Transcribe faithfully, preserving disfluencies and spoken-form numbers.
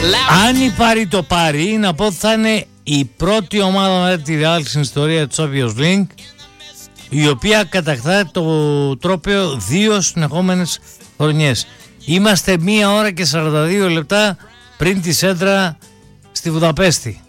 Αν η Πάρη το πάρει, να πω ότι θα είναι η πρώτη ομάδα μετά τη Real στην ιστορία του Champions League η οποία κατακτά το τρόπαιο δύο συνεχόμενες χρονιές. Είμαστε μία ώρα και σαράντα δύο λεπτά πριν τη σέντρα στη Βουδαπέστη.